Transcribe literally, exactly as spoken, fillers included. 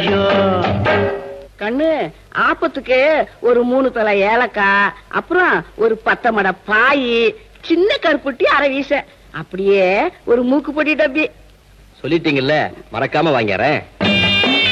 ஐயோ. கண்ணு ஆப்பத்துக்கு ஒரு மூணு தலை ஏலக்காய், அப்புறம் ஒரு பத்து மட பாய், சின்ன கருப்புட்டி அரை வீச, அப்படியே ஒரு மூக்கு பொடி டப்பி. சொல்லிட்டீங்கல்ல, மறக்காம வாங்கிறேன்.